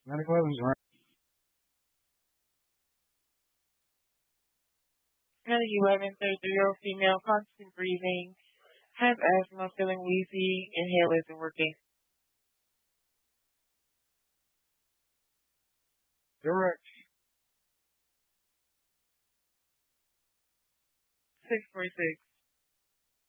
Medical evidence, right? 11, 33-year-old female, constant breathing, has asthma, feeling wheezy, inhaler isn't working. Direct. 646.